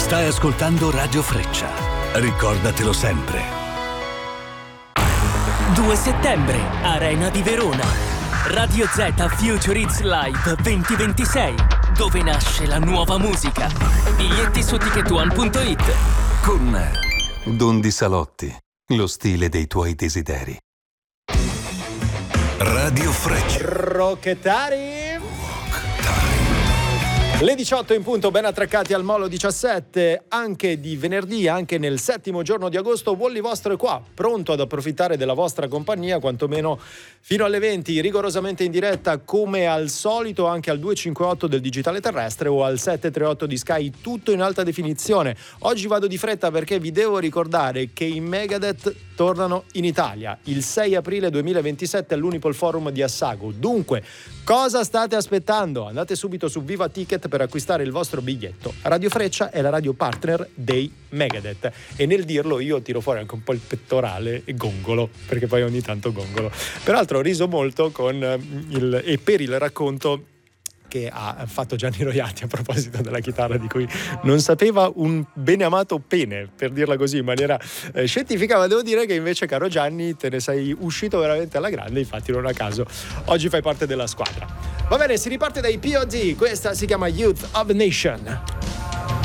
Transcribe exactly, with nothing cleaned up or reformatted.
Stai ascoltando Radio Freccia. Ricordatelo sempre. due settembre, Arena di Verona. Radio Z Future Hits Live duemilaventisei, dove nasce la nuova musica. Biglietti su ticket one punto it. Con Dondi Salotti, lo stile dei tuoi desideri. Radio Freccia. Rocchettari. Le diciotto in punto, ben attraccati al Molo diciassette, anche di venerdì, anche nel settimo giorno di agosto. Wally Vostro è qua, pronto ad approfittare della vostra compagnia, quantomeno fino alle venti, rigorosamente in diretta come al solito, anche al duecentocinquantotto del digitale terrestre o al settecentotrentotto di Sky, tutto in alta definizione. Oggi vado di fretta perché vi devo ricordare che i Megadeth tornano in Italia il sei aprile duemilaventisette all'Unipol Forum di Assago. Dunque, cosa state aspettando? Andate subito su Viva Ticket per acquistare il vostro biglietto. Radio Freccia è la radio partner dei Megadeth e nel dirlo io tiro fuori anche un po' il pettorale e gongolo, perché poi ogni tanto gongolo. Peraltro ho riso molto con il e per il racconto che ha fatto Gianni Roiati a proposito della chitarra di cui non sapeva un beneamato pene, per dirla così in maniera eh, scientifica, ma devo dire che invece, caro Gianni, te ne sei uscito veramente alla grande, infatti non a caso oggi fai parte della squadra. Va bene, si riparte dai P O D, questa si chiama Youth of a Nation.